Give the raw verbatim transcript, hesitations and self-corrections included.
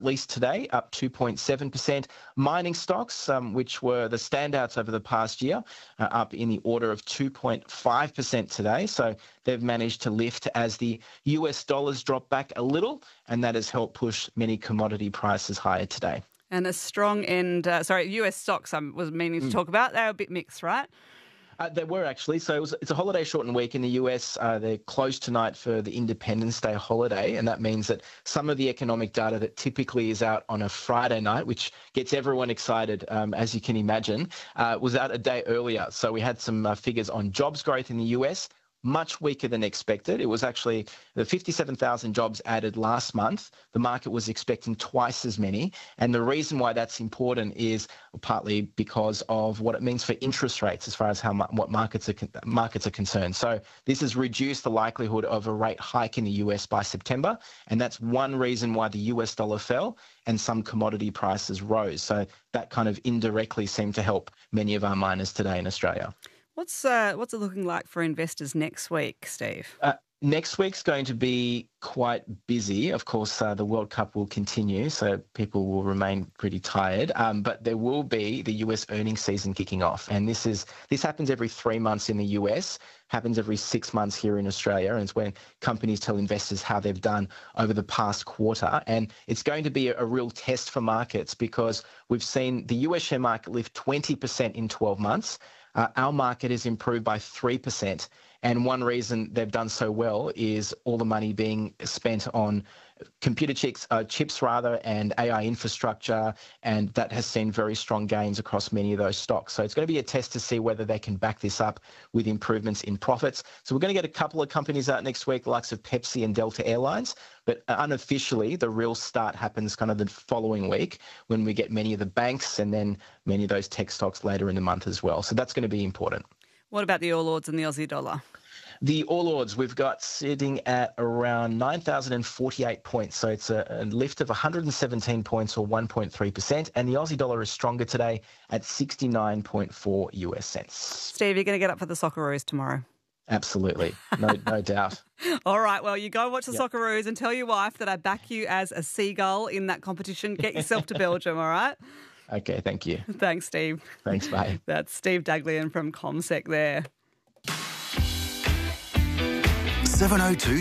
least today, up two point seven percent. Mining stocks, um, which were the standouts over the past year, are up in the order of two point five percent today. So they've managed to lift as the U S dollars drop back a little, and that has helped push many commodity prices higher today. And a strong end, uh, sorry, U S stocks I was meaning to Mm. talk about. They're a bit mixed, right? Uh, they were actually. So it was, it's a holiday shortened week in the U S. Uh, they're closed tonight for the Independence Day holiday, and that means that some of the economic data that typically is out on a Friday night, which gets everyone excited, um, as you can imagine, uh, was out a day earlier. So we had some uh, figures on jobs growth in the U S, much weaker than expected. It was actually the fifty-seven thousand jobs added last month. The market was expecting twice as many. And the reason why that's important is partly because of what it means for interest rates as far as how what markets are markets are concerned. So this has reduced the likelihood of a rate hike in the U S by September. And that's one reason why the U S dollar fell and some commodity prices rose. So that kind of indirectly seemed to help many of our miners today in Australia. What's uh, what's it looking like for investors next week, Steve? Uh, next week's going to be quite busy. Of course, uh, the World Cup will continue, so people will remain pretty tired. Um, but there will be the U S earnings season kicking off, and this is this happens every three months in the U S, happens every six months here in Australia, and it's when companies tell investors how they've done over the past quarter. And it's going to be a, a real test for markets because we've seen the U S share market lift twenty percent in twelve months. Uh, our market has improved by three percent. And one reason they've done so well is all the money being spent on computer chips, uh, chips rather, and A I infrastructure, and that has seen very strong gains across many of those stocks. So it's going to be a test to see whether they can back this up with improvements in profits. So we're going to get a couple of companies out next week, the likes of Pepsi and Delta Airlines, but unofficially the real start happens kind of the following week when we get many of the banks and then many of those tech stocks later in the month as well. So that's going to be important. What about the All Ords and the Aussie dollar? The All Ords we've got sitting at around nine thousand forty-eight points. So it's a, a lift of one hundred seventeen points or one point three percent. And the Aussie dollar is stronger today at sixty-nine point four U S cents. Steve, you're going to get up for the Socceroos tomorrow? Absolutely. No, no doubt. All right. Well, you go watch the Yep. Socceroos and tell your wife that I back you as a seagull in that competition. Get yourself to Belgium, all right? Okay, thank you. Thanks, Steve. Thanks, bye. That's Steve Daglian from CommSec there. seven oh two